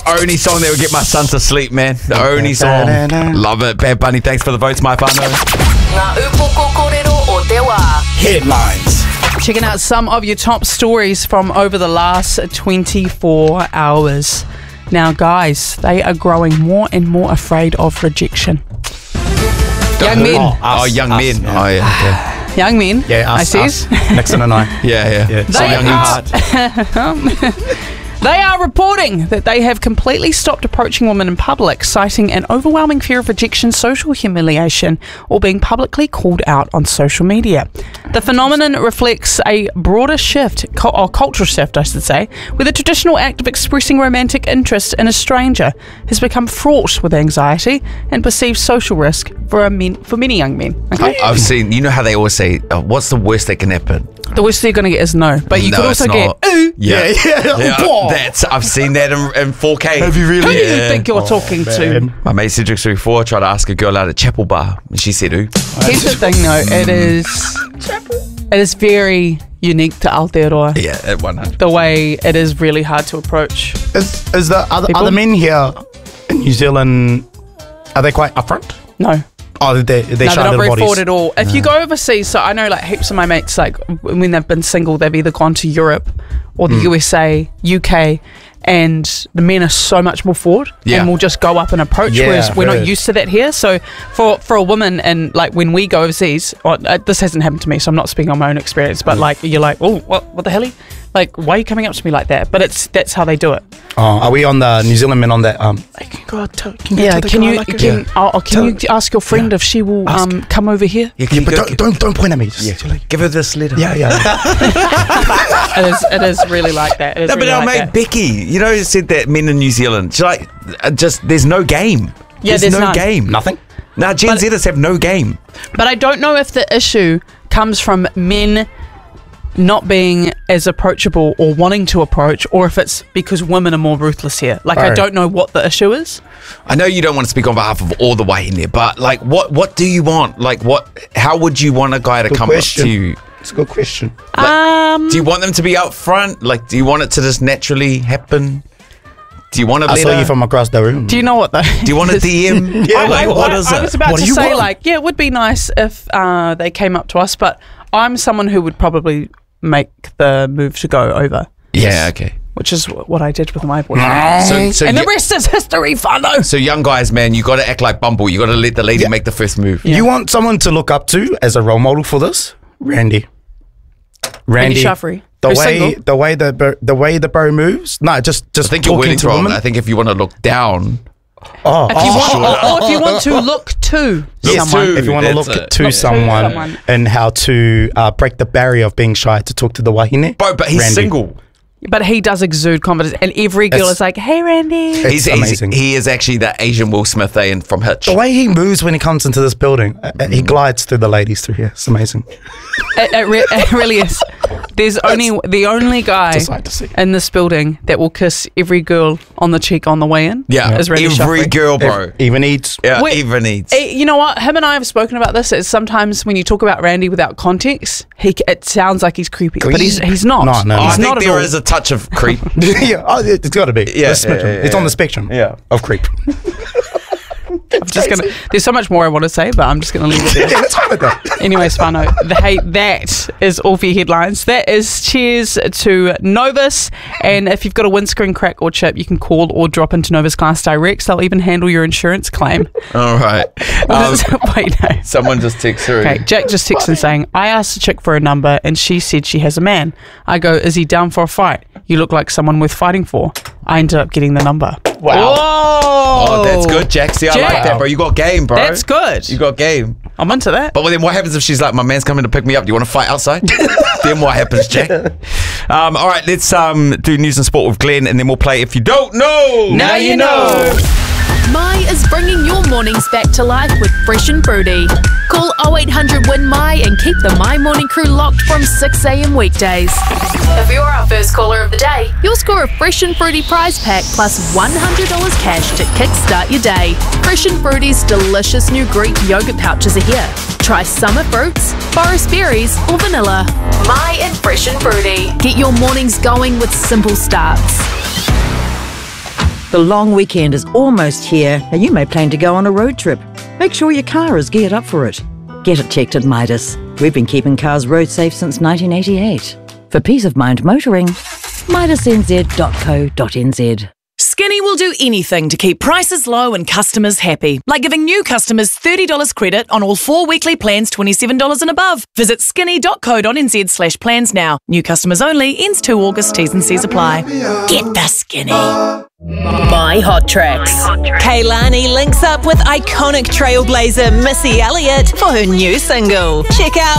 Only song that would get my son to sleep, man. The only song. Love it. Bad Bunny, thanks for the votes, my whānau. Headlines. Checking out some of your top stories from over the last 24 hours. Now, guys, they are growing more and more afraid of rejection. Young men. Young men. Yeah. Oh, yeah. Young men. Yeah, I us. see. Nixon and I. Yeah. So young and hard. They are reporting that they have completely stopped approaching women in public, citing an overwhelming fear of rejection, social humiliation, or being publicly called out on social media. The phenomenon reflects a broader shift, or cultural shift, I should say, where the traditional act of expressing romantic interest in a stranger has become fraught with anxiety and perceived social risk for many young men. Okay? I've seen, you know how they always say, what's the worst that can happen? The worst they're going to get is no, but you could also get ooh. Yeah. Whoa. I've seen that in 4K. Have you really? Who do you think you're talking to? My mate Cedric 34 tried to ask a girl out at Chapel Bar, and she said, "Ooh." Here's the thing, though. It is very unique to Aotearoa. Yeah, at 100. The way it is really hard to approach. Is the People? other men here in New Zealand, are they quite upfront? No. Oh, they No, show they're not little very bodies. forward at all. If you go overseas, so I know like heaps of my mates, like when they've been single, they've either gone to Europe or the USA, UK, and the men are so much more forward and will just go up and approach, Yeah, whereas we're not heard. used to that here. So for a woman, and like when we go overseas, this hasn't happened to me, so I'm not speaking on my own experience, but like you're like, oh, what the hell? Like, why are you coming up to me like that? But that's how they do it. Oh, are we on the New Zealand men on that? I can go tell, can Yeah, tell the can guy you like it? can you ask your friend if she will Ask. come over here? Yeah, Yeah, but don't point at me. Just like, give her this letter. yeah. It is really like that. It is No, but really our like mate that. Becky, you know, said that men in New Zealand, she's like, just there's no game. Yeah, there's no none. game. Nothing. Now, Gen Zers have no game. But I don't know if the issue comes from men not being as approachable or wanting to approach, or if it's because women are more ruthless here. Like, I Right. don't know what the issue is. I know you don't want to speak on behalf of all the white in there, but like, what do you want? Like, how would you want a guy to Good come question. up to you? It's a good question. Do you want them to be out front? Like, do you want it to just naturally happen? Do you want a I letter? saw you from across the room. Do you know what though? Do you want a DM? Yeah, like, what is I it? was about What to do you say, want? like, yeah, it would be nice if they came up to us, but I'm someone who would probably make the move to go over, Yeah, okay. which is what I did with my boyfriend. So And the rest is history, whānau. So young guys, man, you got to act like Bumble. You got to let the lady make the first move. Yeah. You want someone to look up to as a role model for this? Randy Shaffrey. Who's single. the way the bro moves. No, just I think you're talking wording to wrong. women. I think if you want to look down, Oh, If you want, or if you want to look to Yes, someone. too. if you want to That's look it. to Look to someone someone. and how to break the barrier of being shy to talk to the wahine. but he's Randy. single. But he does exude confidence, and every girl It's- is like, "Hey, Randy." It's amazing. He is actually the Asian Will Smith and from Hitch. The way he moves when he comes into this building, he glides through the ladies through here. It's amazing. It really is. There's the only guy Just like to see. in this building that will kiss every girl on the cheek on the way in. Yeah, is Randy every Shaffrey. girl, bro. Even eats. Yeah, Wait, even needs. You know what? Him and I have spoken about this. Is sometimes when you talk about Randy without context, it sounds like he's creepy, but he's not. No. I He's think not at there all. is a touch of creep. Yeah, it's got to be. Yeah, The spectrum. yeah, It's on yeah. the spectrum. Yeah. Of creep. I'm just gonna. There's so much more I want to say, but I'm just gonna leave it there. Yeah, let's go with that. Anyways, whānau, that is all for your headlines. That is cheers to Novus. And if you've got a windscreen crack or chip, you can call or drop into Novus Class Direct. They'll even handle your insurance claim. All right. Wait, no. Someone just texted through. Okay, Jack just texted saying, I asked the chick for a number and she said she has a man. I go, is he down for a fight? You look like someone worth fighting for. I ended up getting the number. Wow. Oh, that's good, Jack. See, I Jack. like that, bro. You got game, bro. That's good. You got game. I'm into that. But then what happens if she's like, my man's coming to pick me up? Do you want to fight outside? Then what happens, Jack? All right, let's do news and sport with Glenn, and then we'll play If You Don't Know. Now you know. My is bringing your mornings back to life with Fresh and Fruity. Call 0800 WIN My and keep the My Morning Crew locked from 6 a.m. weekdays. If you're our first caller of the day, you'll score a Fresh and Fruity prize pack plus $100 cash to kickstart your day. Fresh and Fruity's delicious new Greek yogurt pouches are here. Try summer fruits, forest berries, or vanilla. My and Fresh and Fruity. Get your mornings going with simple starts. The long weekend is almost here, and you may plan to go on a road trip. Make sure your car is geared up for it. Get it checked at Midas. We've been keeping cars road safe since 1988. For peace of mind motoring, midasnz.co.nz. Skinny will do anything to keep prices low and customers happy, like giving new customers $30 credit on all 4 weekly plans $27 and above. Visit skinny.co.nz/plans now. New customers only, ends 2 August, T's and C's apply. Get the Skinny. My Hot Tracks. Kaylani links up with iconic trailblazer Missy Elliott for her new single. Check out